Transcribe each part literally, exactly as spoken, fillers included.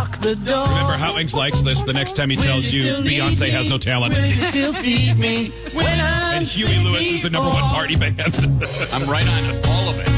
lock the door. Remember, Hot Wings likes this the next time he tells you, you Beyonce has no talent. Will you still feed me when I'm And Huey Lewis is the number one party band. I'm right on all of it.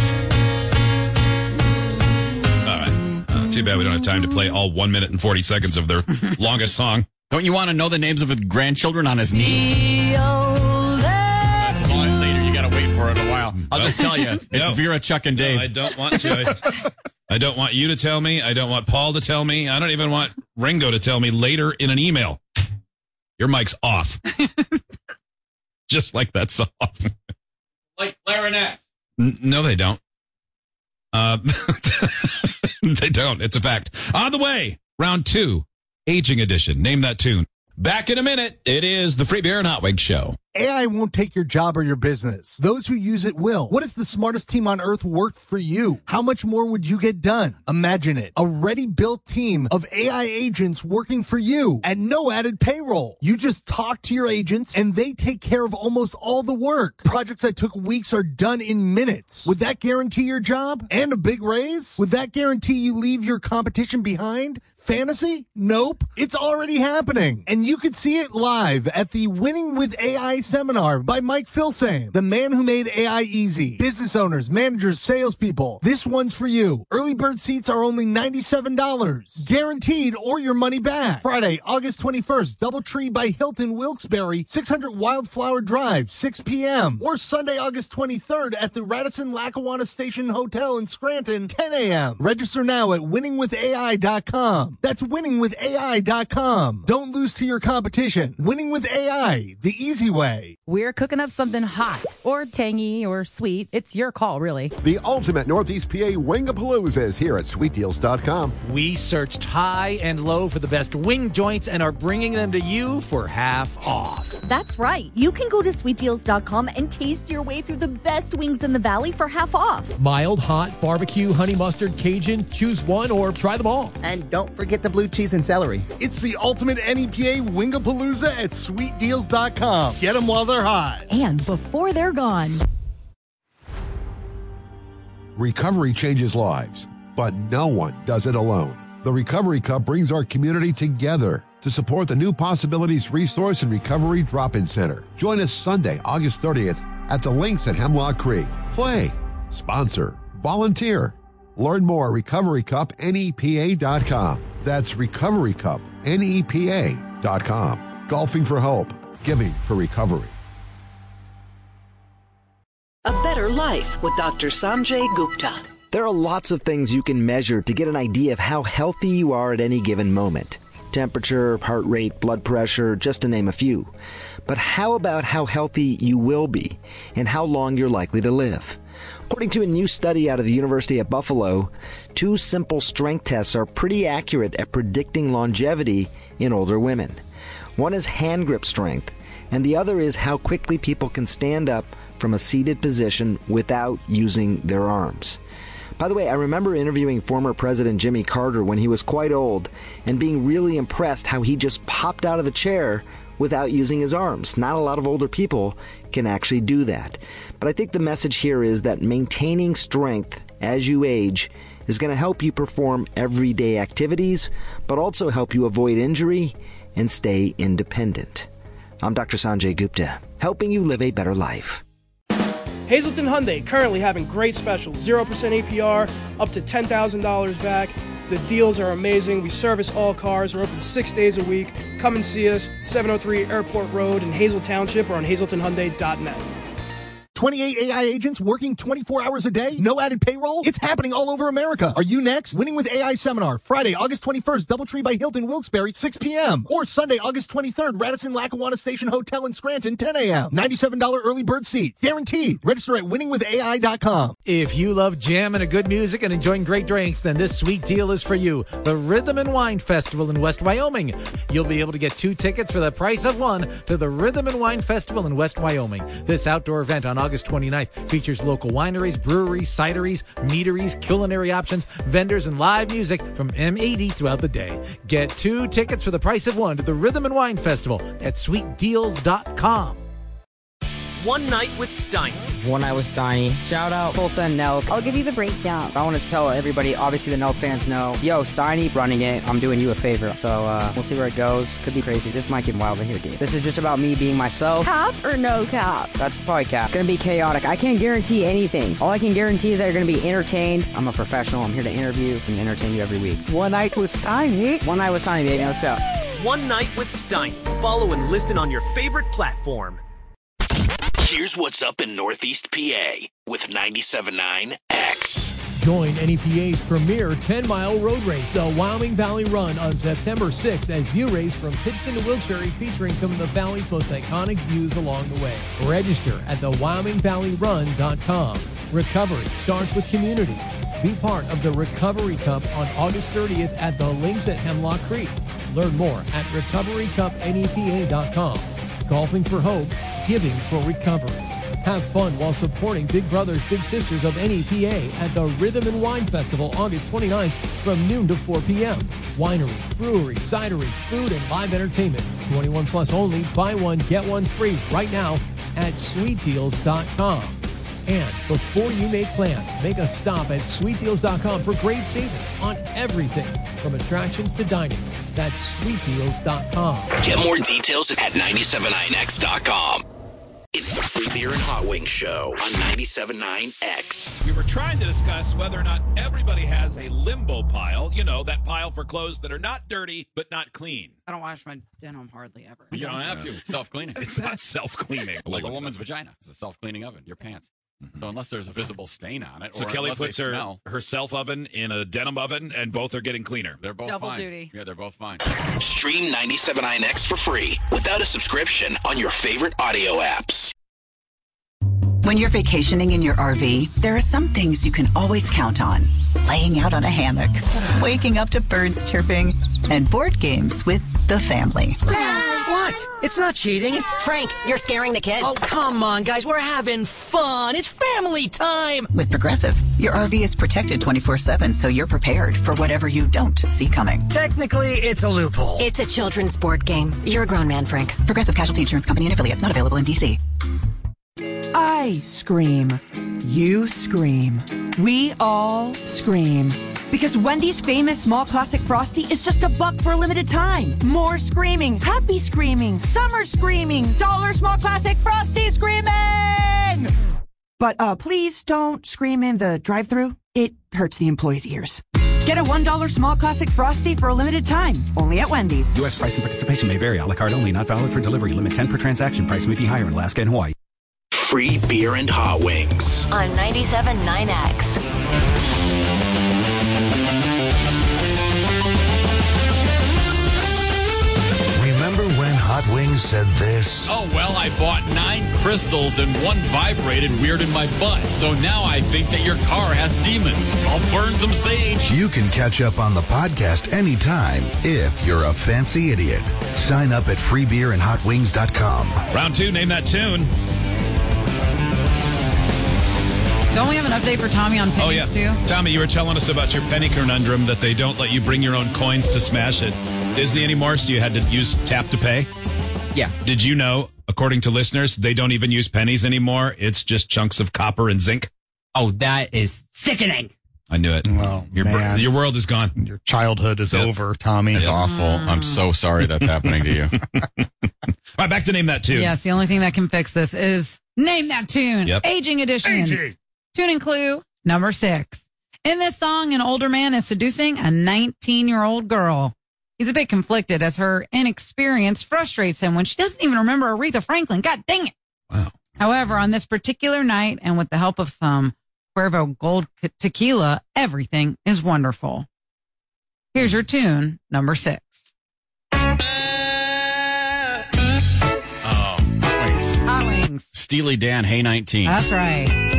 All right. Uh, too bad we don't have time to play all one minute and forty seconds of their longest song. Don't you want to know the names of his grandchildren on his knee? That's fine later. You got to wait for it a while. I'll just tell you, it's No. Vera, Chuck, and Dave. No, I don't want to. I, I don't want you to tell me. I don't want Paul to tell me. I don't even want Ringo to tell me later in an email. Your mic's off. Just like that song. Like clarinets. N- no, they don't. Uh, they don't. It's a fact. On the way, round two, Aging Edition. Name that tune. Back in a minute. It is the Free Beer and Hot Wings Show. A I won't take your job or your business. Those who use it will. What if the smartest team on earth worked for you? How much more would you get done? Imagine it. A ready-built team of A I agents working for you at no added payroll. You just talk to your agents and they take care of almost all the work. Projects that took weeks are done in minutes. Would that guarantee your job and a big raise? Would that guarantee you leave your competition behind? Fantasy? Nope. It's already happening. And you could see it live at the Winning with A I seminar by Mike Filsaime, the man who made A I easy. Business owners, managers, salespeople. This one's for you. Early bird seats are only ninety-seven dollars. Guaranteed or your money back. Friday, August twenty-first, Doubletree by Hilton Wilkes-Barre, six hundred Wildflower Drive, six p.m. Or Sunday, August twenty-third at the Radisson Lackawanna Station Hotel in Scranton, ten a.m. Register now at winning with A I dot com. That's winning with A I dot com. Don't lose to your competition. Winning with A I, the easy way. We're cooking up something hot or tangy or sweet. It's your call, really. The ultimate Northeast P A Wingapalooza is here at sweet deals dot com. We searched high and low for the best wing joints and are bringing them to you for half off. That's right. You can go to sweet deals dot com and taste your way through the best wings in the valley for half off. Mild, hot, barbecue, honey mustard, Cajun. Choose one or try them all. And don't forget the blue cheese and celery. It's the ultimate N E P A Wingapalooza at sweet deals dot com. Get them while they're hot. And before they're gone. Recovery changes lives, but no one does it alone. The Recovery Cup brings our community together to support the New Possibilities Resource and Recovery Drop-In Center. Join us Sunday, August thirtieth at the Links at Hemlock Creek. Play, sponsor, volunteer. Learn more at recovery cup N E P A dot com. That's recovery cup N E P A dot com. Golfing for hope, giving for recovery. A better life with Doctor Sanjay Gupta. There are lots of things you can measure to get an idea of how healthy you are at any given moment. Temperature, heart rate, blood pressure, just to name a few. But how about how healthy you will be and how long you're likely to live? According to a new study out of the University at Buffalo, two simple strength tests are pretty accurate at predicting longevity in older women. One is hand grip strength, and the other is how quickly people can stand up from a seated position without using their arms. By the way, I remember interviewing former President Jimmy Carter when he was quite old and being really impressed how he just popped out of the chair without using his arms. Not a lot of older people can actually do that. But I think the message here is that maintaining strength as you age is going to help you perform everyday activities, but also help you avoid injury and stay independent. I'm Doctor Sanjay Gupta, helping you live a better life. Hazleton Hyundai currently having great specials, zero percent A P R, up to ten thousand dollars back. The deals are amazing. We service all cars. We're open six days a week. Come and see us, seven oh three Airport Road in Hazel Township or on hazleton hyundai dot net. twenty-eight A I agents working twenty-four hours a day? No added payroll? It's happening all over America. Are you next? Winning with A I Seminar, Friday, August twenty-first, Doubletree by Hilton Wilkes-Barre, six p.m. Or Sunday, August twenty-third, Radisson Lackawanna Station Hotel in Scranton, ten a.m. ninety-seven dollars early bird seats. Guaranteed. Register at winning with A I dot com. If you love jamming and good music and enjoying great drinks, then this sweet deal is for you. The Rhythm and Wine Festival in West Wyoming. You'll be able to get two tickets for the price of one to the Rhythm and Wine Festival in West Wyoming. This outdoor event on August twenty-ninth features local wineries, breweries, cideries, meaderies, culinary options, vendors, and live music from M eighty throughout the day. Get two tickets for the price of one to the Rhythm and Wine Festival at sweet deals dot com. One Night with Steiner. One Night with Steiny. Shout out Tulsa and Nelk. I'll give you the breakdown. I want to tell everybody, obviously the Nelk fans know, yo, Steiny running it, I'm doing you a favor. So uh, we'll see where it goes. Could be crazy. This might get wilder here, dude. This is just about me being myself. Cap or no cap? That's probably cap. Gonna be chaotic. I can't guarantee anything. All I can guarantee is that you're gonna be entertained. I'm a professional. I'm here to interview and entertain you every week. One Night with Steiny. One Night with Steiny, baby. Let's go. One Night with Steiny. Follow and listen on your favorite platform. Here's what's up in Northeast P A with ninety-seven point nine X. Join N E P A's premier ten-mile road race, the Wyoming Valley Run, on September sixth as you race from Pittston to Wilkes-Barre, featuring some of the Valley's most iconic views along the way. Register at the wyoming valley run dot com. Recovery starts with community. Be part of the Recovery Cup on August thirtieth at the Links at Hemlock Creek. Learn more at recovery cup N E P A dot com. Golfing for hope, giving for recovery. Have fun while supporting Big Brothers Big Sisters of N E P A at the Rhythm and Wine Festival August twenty-ninth from noon to four p.m. Wineries, breweries, cideries, food, and live entertainment. twenty-one plus only. Buy one, get one free right now at sweet deals dot com. And before you make plans, make a stop at sweet deals dot com for great savings on everything from attractions to dining. That's sweet deals dot com. Get more details at ninety-seven nine X dot com. It's the Free Beer and Hot Wings Show on ninety-seven nine X. We were trying to discuss whether or not everybody has a limbo pile. You know, that pile for clothes that are not dirty, but not clean. I don't wash my denim hardly ever. You don't have to. It's self-cleaning. It's not self-cleaning. Like a woman's vagina. It's a self-cleaning oven. Your pants. Mm-hmm. So unless there's a visible stain on it, so or Kelly puts her smell, her self oven in a denim oven, and both are getting cleaner. They're both Double fine. duty. Yeah, they're both fine. Stream ninety-seven point nine X for free without a subscription on your favorite audio apps. When you're vacationing in your R V, there are some things you can always count on. Laying out on a hammock, waking up to birds chirping, and board games with the family. What? It's not cheating. Frank, you're scaring the kids. Oh, come on, guys. We're having fun. It's family time. With Progressive, your R V is protected twenty-four seven, so you're prepared for whatever you don't see coming. Technically, it's a loophole. It's a children's board game. You're a grown man, Frank. Progressive Casualty Insurance Company and affiliates, not available in D C. I scream. You scream. We all scream. Because Wendy's famous small classic Frosty is just a buck for a limited time. More screaming, happy screaming, summer screaming, dollar small classic Frosty screaming! But uh, please don't scream in the drive-thru. It hurts the employees' ears. Get a one dollar small classic Frosty for a limited time. Only at Wendy's. U S price and participation may vary. A la carte only. Not valid for delivery. Limit ten per transaction. Price may be higher in Alaska and Hawaii. Free Beer and Hot Wings on ninety-seven point nine X. Remember when Hot Wings said this? Oh, well, I bought nine crystals and one vibrated weird in my butt. So now I think that your car has demons. I'll burn some sage. You can catch up on the podcast anytime if you're a fancy idiot. Sign up at free beer and hot wings dot com. Round two, name that tune. Don't we have an update for Tommy on pennies, oh, yeah. too? Tommy, you were telling us about your penny conundrum that they don't let you bring your own coins to smash it. Disney anymore, so you had to use tap to pay? Yeah. Did you know, according to listeners, they don't even use pennies anymore? It's just chunks of copper and zinc. Oh, that is sickening. I knew it. Well, your, man. your world is gone. Your childhood is yeah. over, Tommy. It's awful. I'm so sorry that's happening to you. All right, back to Name That Tune. Yes, the only thing that can fix this is Name That Tune. Yep. Aging edition. Aging. Tune and clue number six. In this song, an older man is seducing a nineteen-year-old girl. He's a bit conflicted as her inexperience frustrates him when she doesn't even remember Aretha Franklin. God dang it. Wow. However, on this particular night, and with the help of some Cuervo Gold tequila, everything is wonderful. Here's your tune, number six. Oh, Hot Wings. Hot Wings. Steely Dan, Hey nineteen. That's right.